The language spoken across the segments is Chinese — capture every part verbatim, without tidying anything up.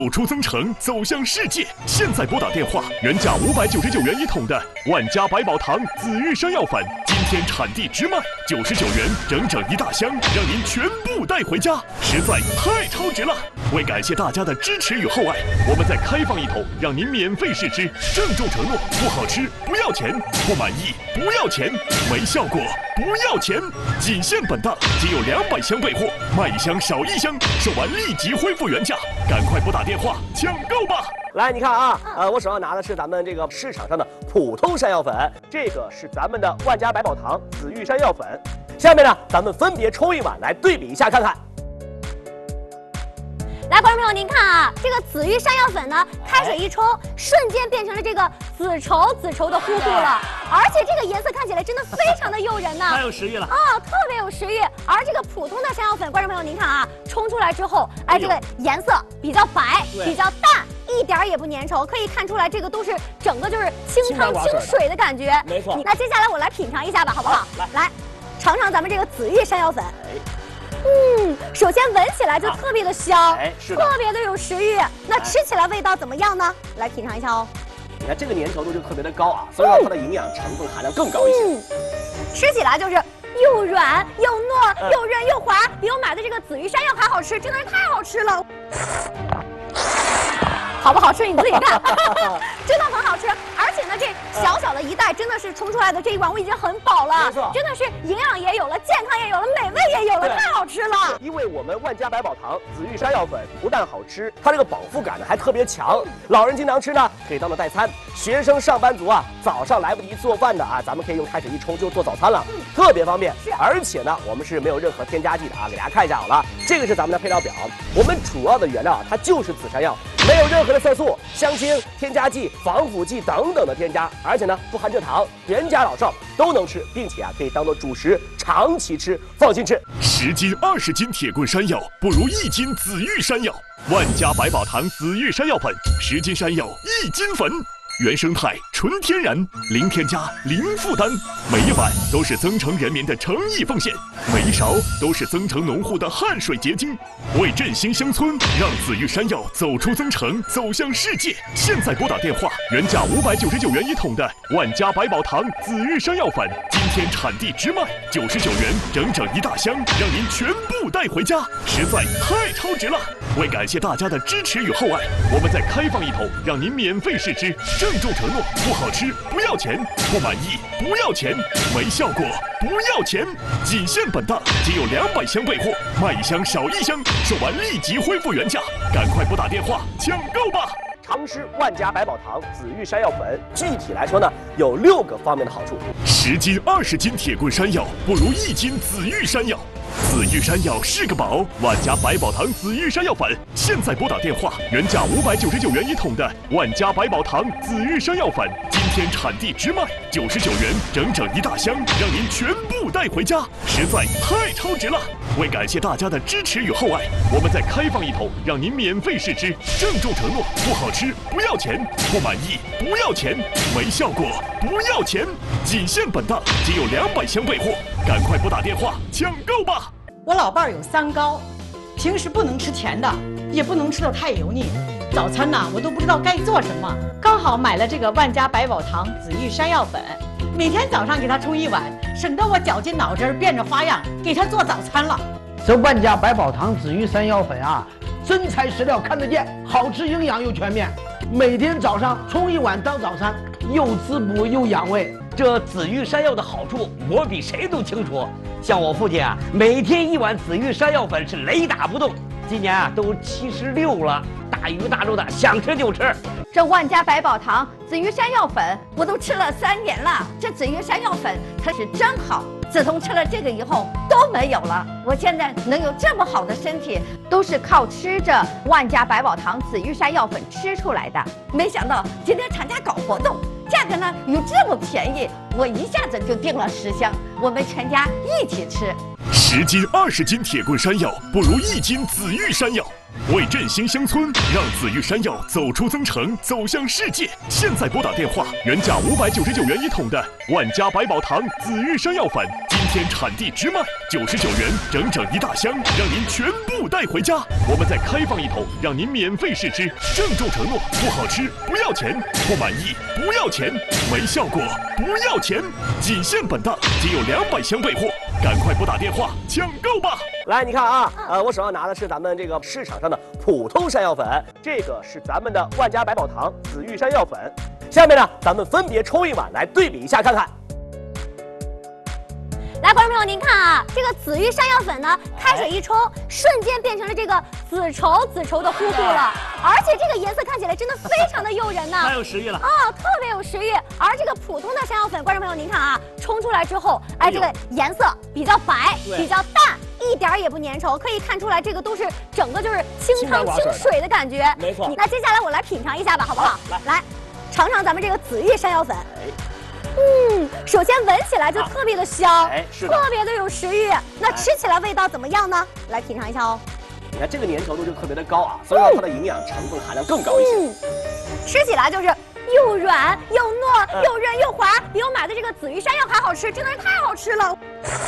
走出增城，走向世界。现在拨打电话，原价五百九十九元一桶的万家百宝堂紫玉山药粉，今天产地直卖九十九元，整整一大箱，让您全部带回家，实在太超值了！为感谢大家的支持与厚爱，我们再开放一桶，让您免费试吃。郑重承诺：不好吃不要钱，不满意不要钱，没效果不要钱。仅限本档，仅有两百箱备货，卖一箱少一箱，售完立即恢复原价，赶快拨打电话抢购吧！ 来，你看啊，呃，我手上拿的是咱们这个市场上的普通山药粉，这个是咱们的万家百宝堂紫玉山药粉。下面呢，咱们分别抽一碗来对比一下看看。 来，观众朋友，您看啊，这个紫玉山药粉呢，开水一冲，瞬间变成了这个紫稠紫稠的糊糊了，而且这个颜色看起来真的非常的诱人呢， 太有食欲了啊、哦，特别有食欲。而这个普通的山药粉，观众朋友您看啊，冲出来之后，哎，这个颜色比较白，比较淡，一点也不粘稠，可以看出来这个都是整个就是清汤清水的感觉。 没错。 那接下来我来品尝一下吧，好不好？来，来，尝尝咱们这个紫玉山药粉。嗯，首先闻起来就特别的香， 哎，是的， 特别的有食欲。那吃起来味道怎么样呢？来品尝一下哦。 你看这个粘稠度就特别的高啊，所以说它的营养成分含量更高一些。 嗯，吃起来就是又软又糯又韧又滑，比我买的这个紫玉山药还好吃，真的是太好吃了。好不好吃你自己看，真的很好吃。而且呢，这小小的一袋真的是冲出来的这一碗我已经很饱了， 没错， 真的是营养也有了，健康也有了，美味也有了，太好吃了。 因为我们万家百宝堂紫玉山药粉不但好吃，它这个饱腹感呢还特别强，老人经常吃呢可以当做代餐，学生上班族啊早上来不及做饭的啊，咱们可以用开水一冲就做早餐了，嗯、特别方便。 是， 而且呢我们是没有任何添加剂的啊，给大家看一下好了，这个是咱们的配料表，我们主要的原料啊它就是紫山药，没有任何的色素、香精、添加剂、防腐剂等等的添加，而且呢不含蔗糖，全家老少都能吃，并且啊可以当做主食长期吃，放心吃。 十斤、二十斤铁棍山药不如一斤紫玉山药。万家百宝堂紫玉山药粉，十斤山药一斤粉。原生态、纯天然，零添加、零负担，每一碗都是增城人民的诚意奉献，每一勺都是增城农户的汗水结晶。为振兴乡村，让紫玉山药走出增城，走向世界。现在拨打电话，原价五百九十九元一桶的万家百宝堂紫玉山药粉，今天产地直卖九十九元，整整一大箱，让您全部带回家，实在太超值了！为感谢大家的支持与厚爱，我们再开放一桶，让您免费试吃。郑重承诺：不好吃不要钱，不满意不要钱，没效果不要钱。仅限本档，仅有两百箱备货，卖一箱少一箱，售完立即恢复原价，赶快拨打电话抢购吧！ 常吃万家百宝堂紫玉山药粉，具体来说呢，有六个方面的好处。 十斤、二十斤铁棍山药不如一斤紫玉山药。紫玉山药是个宝，万家百宝堂紫玉山药粉，现在拨打电话，原价五百九十九元一桶的万家百宝堂紫玉山药粉，今天产地直卖九十九元，整整一大箱，让您全部带回家，实在太超值了！为感谢大家的支持与厚爱，我们再开放一桶，让您免费试吃。郑重承诺：不好吃不要钱，不满意不要钱，没效果不要钱。仅限本档，仅有两百箱备货，赶快拨打电话抢购吧！ 我老伴儿有三高，平时不能吃甜的，也不能吃得太油腻。早餐呢，我都不知道该做什么。刚好买了这个万家百宝堂紫玉山药粉，每天早上给他冲一碗，省得我绞尽脑汁变着花样给他做早餐了。 这万家百宝堂紫玉山药粉啊，真材实料看得见，好吃营养又全面。每天早上冲一碗当早餐，又滋补又养胃。 这紫玉山药的好处，我比谁都清楚。像我父亲啊，每天一碗紫玉山药粉是雷打不动。今年啊都七十六了，大鱼大肉的想吃就吃。 这万家百宝堂紫玉山药粉我都吃了三年了，这紫玉山药粉它是真好。自从吃了这个以后都没有了，我现在能有这么好的身体，都是靠吃着万家百宝堂紫玉山药粉吃出来的。没想到今天厂家搞活动，价格呢有这么便宜，我一下子就订了十箱，我们全家一起吃。 十斤、二十斤铁棍山药不如一斤紫玉山药。 为振兴乡村，让紫玉山药走出增城，走向世界。现在拨打电话，原价五百九十九元一桶的万家百宝堂紫玉山药粉，今天产地直卖九十九元，整整一大箱，让您全部带回家。我们再开放一桶，让您免费试吃。郑重承诺：不好吃不要钱，不满意不要钱，没效果不要钱。仅限本档，仅有两百箱备货，赶快拨打电话抢购吧！ 来，你看啊，呃，我手上拿的是咱们这个市场上的普通山药粉，这个是咱们的万家百宝堂紫玉山药粉。下面呢，咱们分别冲一碗来对比一下看看。 来，观众朋友，您看啊，这个紫玉山药粉呢，开水一冲，瞬间变成了这个紫稠紫稠的糊糊了，而且这个颜色看起来真的非常的诱人呢， 太有食欲了啊，特别有食欲。而这个普通的山药粉，观众朋友，您看啊，冲出来之后，哎，这个颜色比较白，比较淡。一点也不粘稠，可以看出来这个都是整个就是清汤清水的感觉。 没错。 那接下来我来品尝一下吧，好不好？来，来，尝尝咱们这个紫玉山药粉。嗯，首先闻起来就特别的香， 哎，是特别的有食欲。那吃起来味道怎么样呢？来品尝一下哦。 你看这个粘稠度就特别的高啊，所以说它的营养成分含量更高一些。 嗯，吃起来就是又软又糯又韧又滑，比我买的这个紫玉山药还好吃，真的是太好吃了。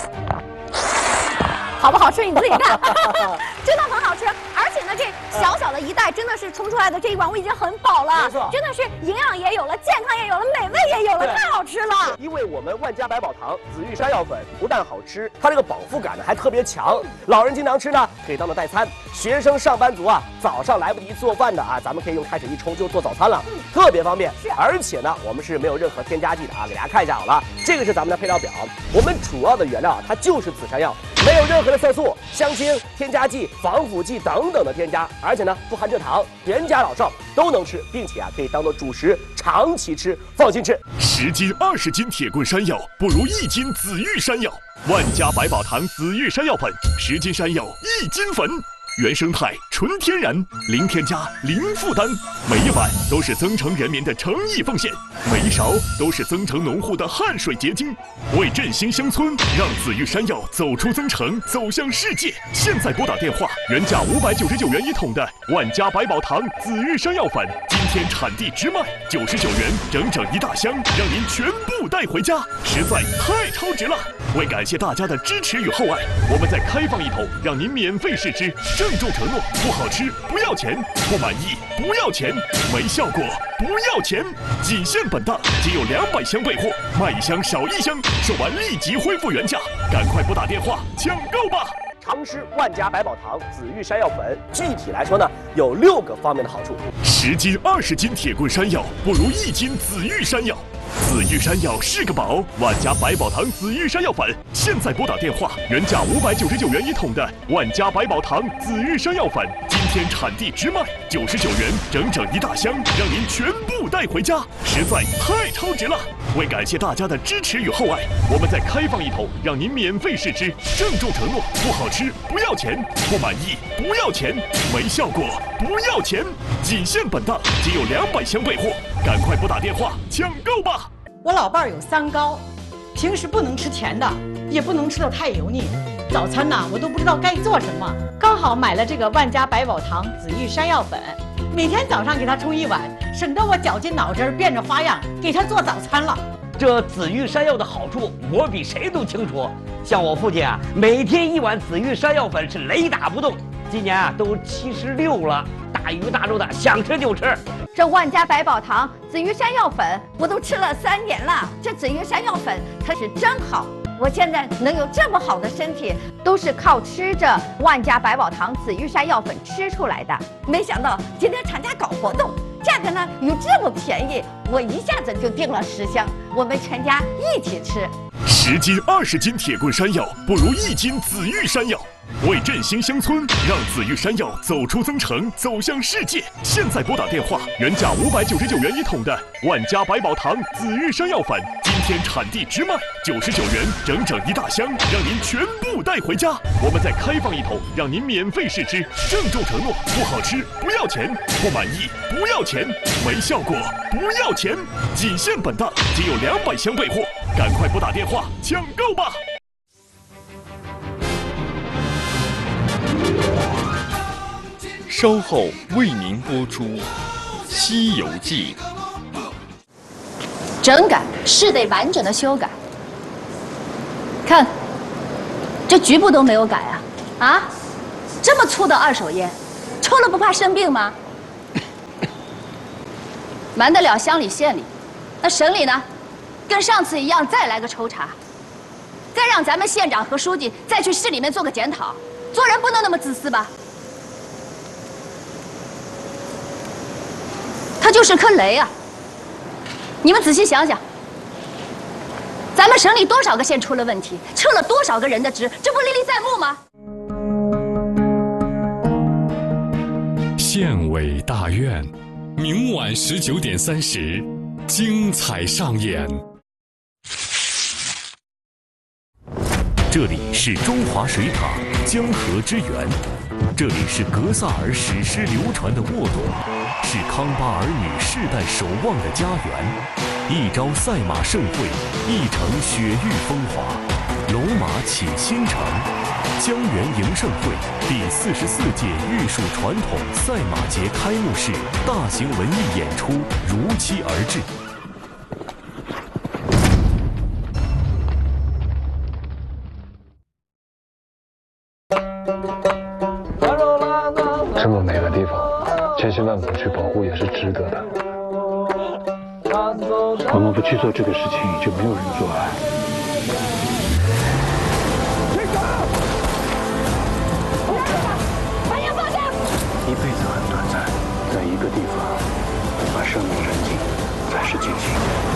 好不好吃你自己看，真的很好吃。而且呢，这小小的一袋真的是冲出来的这一碗我已经很饱了， 没错， 真的是营养也有了，健康也有了，美味也有了，太好吃了。 因为我们万家百宝堂紫玉山药粉不但好吃，它这个饱腹感呢还特别强，老人经常吃呢可以当做代餐，学生上班族啊早上来不及做饭的啊，咱们可以用开水一冲就做早餐了，嗯、特别方便。 是， 而且呢我们是没有任何添加剂的啊，给大家看一下好了，这个是咱们的配料表，我们主要的原料啊它就是紫山药，没有任何的色素、香精、添加剂、防腐剂等等的添加，而且呢不含蔗糖，全家老少都能吃，并且啊可以当做主食长期吃，放心吃。 十斤、二十斤铁棍山药不如一斤紫玉山药。万家百宝堂紫玉山药粉，十斤山药一斤粉。原生态、纯天然，零添加、零负担，每一碗都是增城人民的诚意奉献，每一勺都是增城农户的汗水结晶。为振兴乡村，让紫玉山药走出增城，走向世界。现在拨打电话，原价五百九十九元一桶的万家百宝堂紫玉山药粉，今天产地直卖九十九元，整整一大箱，让您全部带回家，实在太超值了！为感谢大家的支持与厚爱，我们再开放一桶，让您免费试吃。郑重承诺：不好吃不要钱，不满意不要钱，没效果不要钱。仅限本档，仅有两百箱备货，卖一箱少一箱，售完立即恢复原价，赶快拨打电话抢购吧！ 常吃万家百宝堂紫玉山药粉，具体来说呢，有六个方面的好处。 十斤、二十斤铁棍山药不如一斤紫玉山药。紫玉山药是个宝，万家百宝堂紫玉山药粉，现在拨打电话，原价五百九十九元一桶的万家百宝堂紫玉山药粉，今天产地直卖九十九元，整整一大箱，让您全部带回家，实在太超值了！为感谢大家的支持与厚爱，我们再开放一桶，让您免费试吃。郑重承诺：不好吃不要钱，不满意不要钱，没效果不要钱。仅限本档，仅有两百箱备货，赶快拨打电话抢购吧！ 我老伴儿有三高，平时不能吃甜的，也不能吃得太油腻。早餐呢，我都不知道该做什么。刚好买了这个万家百宝堂紫玉山药粉，每天早上给他冲一碗，省得我绞尽脑汁变着花样给他做早餐了。 这紫玉山药的好处，我比谁都清楚。像我父亲啊，每天一碗紫玉山药粉是雷打不动。今年啊，都七十六了，大鱼大肉的，想吃就吃。 这万家百宝堂紫玉山药粉，我都吃了三年了。这紫玉山药粉它是真好，我现在能有这么好的身体，都是靠吃着万家百宝堂紫玉山药粉吃出来的。没想到今天厂家搞活动，价格呢又这么便宜，我一下子就订了十箱，我们全家一起吃。 十斤、二十斤铁棍山药不如一斤紫玉山药。为振兴乡村，让紫玉山药走出增城，走向世界。现在拨打电话，原价五百九十九元一桶的万家百宝堂紫玉山药粉，今天产地直卖九十九元，整整一大箱，让您全部带回家。我们再开放一桶，让您免费试吃。郑重承诺：不好吃不要钱，不满意不要钱，没效果不要钱。仅限本档，仅有两百箱备货，赶快拨打电话抢购吧！ 稍后为您播出《西游记》。 整改是得完整的修改。看，这局部都没有改啊！啊，这么粗的二手烟，抽了不怕生病吗？瞒得了乡里县里，那省里呢？跟上次一样，再来个抽查，再让咱们县长和书记再去市里面做个检讨，做人不能那么自私吧？它就是颗雷啊！你们仔细想想，咱们省里多少个县出了问题，撤了多少个人的职，这不历历在目吗？ 县委大院，明晚十九点三十，精彩上演。 这里是中华水塔江河之源，这里是格萨尔史诗流传的沃土，是康巴儿女世代守望的家园。一朝赛马盛会，一城雪域风华，龙马启新城。江源迎盛会第四十四届玉树传统赛马节开幕式大型文艺演出如期而至。 这么美的地方，千辛万苦去保护也是值得的。我们不去做这个事情，就没有人做爱。